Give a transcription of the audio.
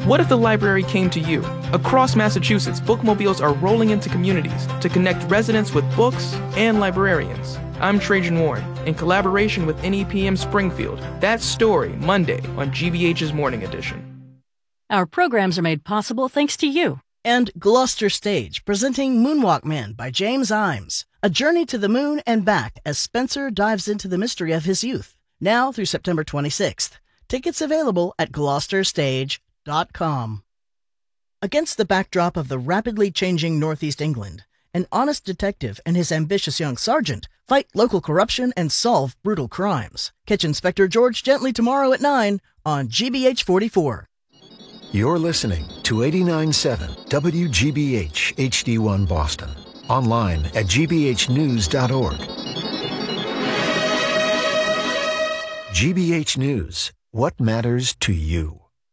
What if the library came to you? Across Massachusetts, bookmobiles are rolling into communities to connect residents with books and librarians. I'm Trajan Warren, in collaboration with NEPM Springfield. That's Story, Monday on GBH's Morning Edition. Our programs are made possible thanks to you. And Gloucester Stage, presenting Moonwalk Man by James Imes. A journey to the moon and back as Spencer dives into the mystery of his youth. Now through September 26th. Tickets available at gloucesterstage.com. Against the backdrop of the rapidly changing Northeast England, an honest detective and his ambitious young sergeant fight local corruption and solve brutal crimes. Catch Inspector George Gently tomorrow at 9 on GBH 44. You're listening to 89.7 WGBH HD1 Boston. Online at gbhnews.org. GBH News. What matters to you?